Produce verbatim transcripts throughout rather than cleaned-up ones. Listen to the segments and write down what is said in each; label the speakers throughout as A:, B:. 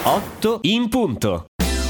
A: otto in punto.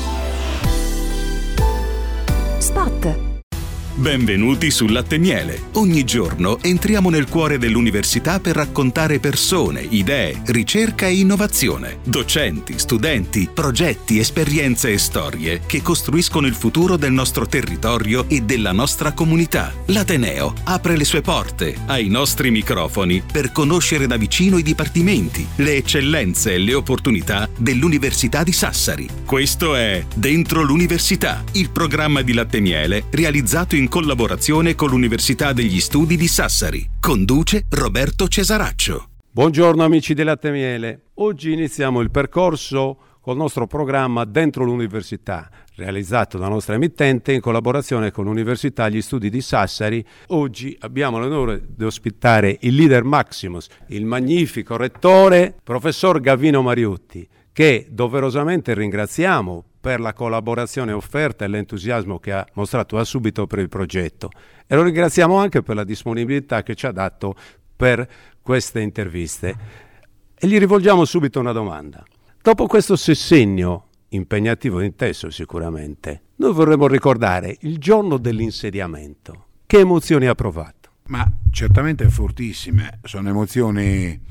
B: Spot.
C: Benvenuti su Latte e Miele. Ogni giorno entriamo nel cuore dell'università per raccontare persone, idee, ricerca e innovazione. Docenti, studenti, progetti, esperienze e storie che costruiscono il futuro del nostro territorio e della nostra comunità. L'Ateneo apre le sue porte ai nostri microfoni per conoscere da vicino i dipartimenti, le eccellenze e le opportunità dell'Università di Sassari. Questo è Dentro l'Università, il programma di Latte e Miele realizzato in in collaborazione con l'Università degli Studi di Sassari. Conduce Roberto Cesaraccio.
D: Buongiorno amici di Latte e Miele. Oggi iniziamo il percorso col nostro programma Dentro l'Università, realizzato dalla nostra emittente in collaborazione con l'Università degli Studi di Sassari. Oggi abbiamo l'onore di ospitare il leader Maximus, il magnifico rettore, professor Gavino Mariotti, che doverosamente ringraziamo per la collaborazione offerta e l'entusiasmo che ha mostrato da subito per il progetto, e lo ringraziamo anche per la disponibilità che ci ha dato per queste interviste. E gli rivolgiamo subito una domanda. Dopo questo sessennio impegnativo e intenso sicuramente, noi vorremmo ricordare il giorno dell'insediamento. Che emozioni ha provato?
E: Ma certamente fortissime, sono emozioni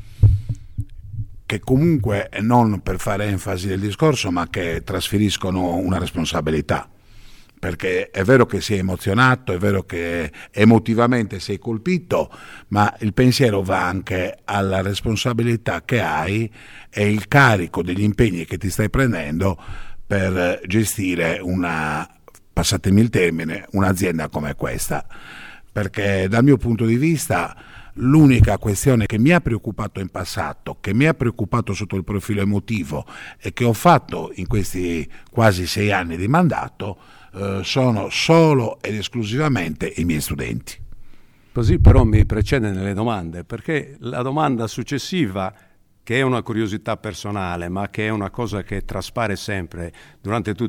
E: che comunque, non per fare enfasi del discorso, ma che trasferiscono una responsabilità, perché è vero che sei emozionato, è vero che emotivamente sei colpito, ma il pensiero va anche alla responsabilità che hai e il carico degli impegni che ti stai prendendo per gestire una, passatemi il termine, un'azienda come questa, perché dal mio punto di vista l'unica questione che mi ha preoccupato in passato, che mi ha preoccupato sotto il profilo emotivo e che ho fatto in questi quasi sei anni di mandato eh, sono solo ed esclusivamente i miei studenti.
D: Così però mi precede nelle domande, perché la domanda successiva, che è una curiosità personale, ma che è una cosa che traspare sempre durante tutti